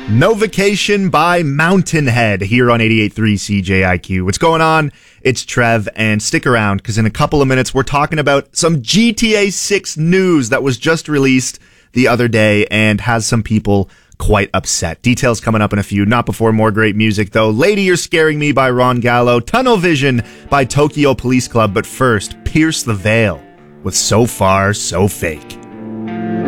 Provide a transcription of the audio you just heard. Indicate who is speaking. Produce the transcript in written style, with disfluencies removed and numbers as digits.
Speaker 1: No Vacation by Mountainhead here on 88.3 CJIQ. What's going on? It's Trev, and stick around because in a couple of minutes we're talking about some GTA 6 news that was just released the other day and has some people quite upset. Details coming up in a few. Not before more great music though. Lady You're Scaring Me by Ron Gallo. Tunnel Vision by Tokyo Police Club. But first, Pierce the Veil with So Far, So Fake.